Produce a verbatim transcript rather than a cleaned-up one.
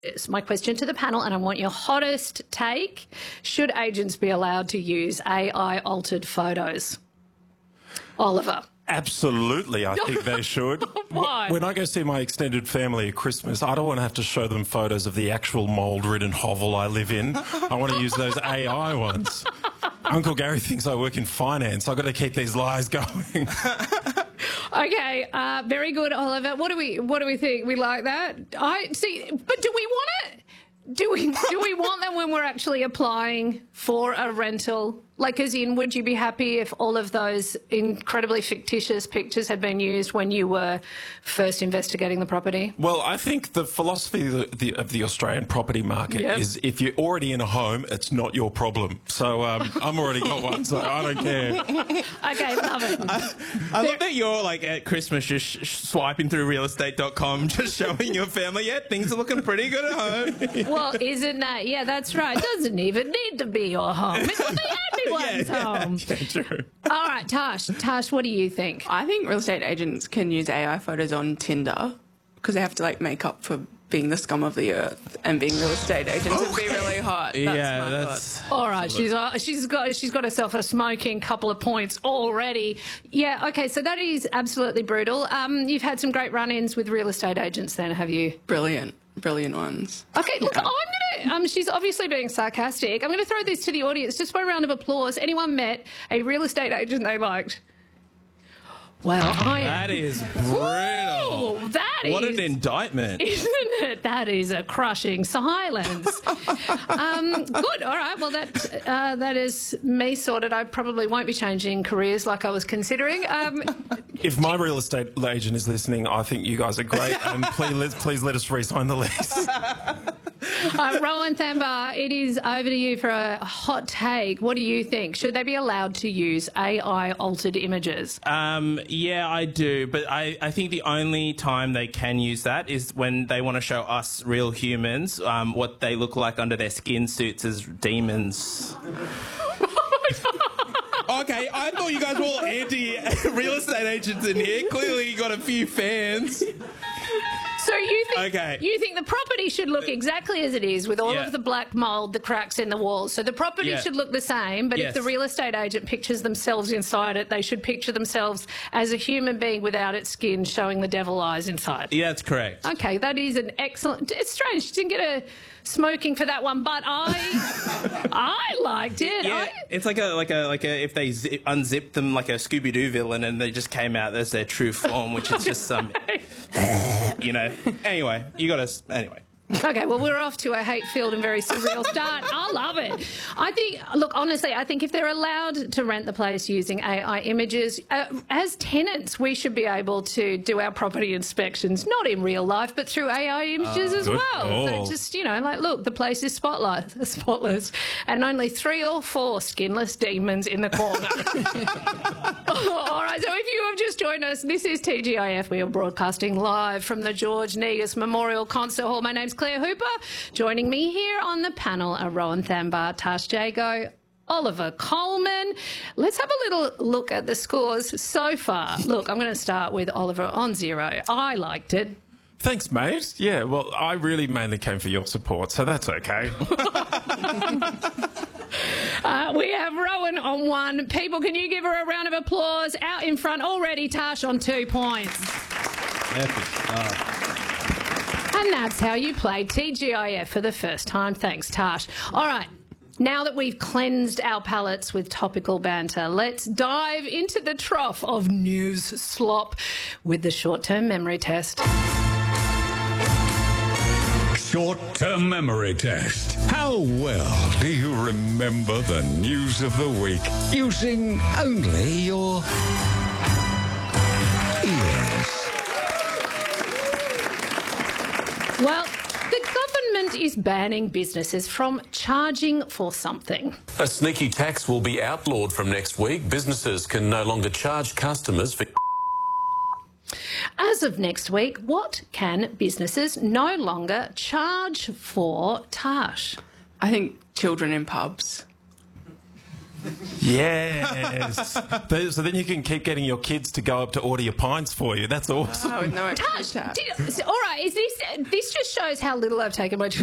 It's my question to the panel, and I want your hottest take. Should agents be allowed to use A I-altered photos? Oliver. Absolutely, I think they should. Why? When I go see my extended family at Christmas, I don't want to have to show them photos of the actual mould-ridden hovel I live in. I want to use those A I ones. Uncle Gary thinks I work in finance. I've got to keep these lies going. Okay, uh, very good, Oliver. What do we what do we think? We like that? I see, but do we want it? Do we do we want them when we're actually applying for a rental? Like, as in, would you be happy if all of those incredibly fictitious pictures had been used when you were first investigating the property? Well, I think the philosophy of the, the, of the Australian property market Yep. is if you're already in a home, it's not your problem. So um, I'm already got one, so I don't care. Okay, love it. I, I love that you're like at Christmas just sh- swiping through real estate dot com, just showing your family, yeah, things are looking pretty good at home. Well, isn't that? Yeah, that's right. It doesn't even need to be your home. It's the everyone's yeah, home. Yeah, true. All right, Tash. Tash, what do you think? I think real estate agents can use A I photos on Tinder because they have to like make up for being the scum of the earth and being real estate agents and be really hot. That's yeah, my that's... thought. All right, she's uh, she's got she's got herself a smoking couple of points already. Yeah, okay, so that is absolutely brutal. Um, you've had some great run-ins with real estate agents, then, have you? Brilliant, brilliant ones. Okay, look, I'm gonna. Um, she's obviously being sarcastic. I'm going to throw this to the audience just for a round of applause. Anyone met a real estate agent they liked? Well, I That is brutal. Ooh, that what is, an indictment. Isn't it? That is a crushing silence. um, good. All right. Well, that uh, that is me sorted. I probably won't be changing careers like I was considering. Um, If my real estate agent is listening, I think you guys are great, and please, let- please let us re-sign the lease. uh, Rowan Thambar, it is over to you for a hot take. What do you think? Should they be allowed to use A I-altered images? Um, yeah, I do, but I, I think the only time they can use that is when they want to show us real humans um, what they look like under their skin suits as demons. Okay, I thought you guys were all anti-real estate agents in here. Clearly you got a few fans. So you think Okay. you think the property should look exactly as it is, with all Yeah. of the black mould, the cracks in the walls. So the property Yeah. should look the same, but Yes. if the real estate agent pictures themselves inside it, they should picture themselves as a human being without its skin, showing the devil eyes inside. Yeah, that's correct. Okay, that is an excellent. It's strange she didn't get a smoking for that one, but I I liked it. Yeah, I, it's like a like a like a if they zip, unzipped them like a Scooby Doo villain and they just came out as their true form, which is just some, you know. Anyway, you got to anyway. Okay, well, we're off to a hate-filled and very surreal start. I love it. I think, look, honestly, I think if they're allowed to rent the place using A I images, uh, as tenants, we should be able to do our property inspections, not in real life, but through A I images Uh, as good well. call. So just, you know, like, look, the place is spotlight, spotless, and only three or four skinless demons in the corner. All right, so if you have just joined us, this is T G I F. We are broadcasting live from the George Negus Memorial Concert Hall. My name's Claire Hooper. Joining me here on the panel are Rowan Thambar, Tash Jago, Oliver Coleman. Let's have a little look at the scores so far. Look, I'm going to start with Oliver on zero. I liked it. Thanks, mate. Yeah, well, I really mainly came for your support, so that's okay. Uh, we have Rowan on one. People, can you give her a round of applause? Out in front already, Tash on two points. Epic stuff. And that's how you play T G I F for the first time. Thanks, Tash. All right. Now that we've cleansed our palates with topical banter, let's dive into the trough of news slop with the short-term memory test. Short-term memory test. How well do you remember the news of the week using only your ears? Well, the government is banning businesses from charging for something. A sneaky tax will be outlawed from next week. Businesses can no longer charge customers for... As of next week, what can businesses no longer charge for, Tash? I think children in pubs. Yes. Th- so then you can keep getting your kids to go up to order your pints for you. That's awesome. Oh, no, Tush, did, all right, is this, this just shows how little I've taken my children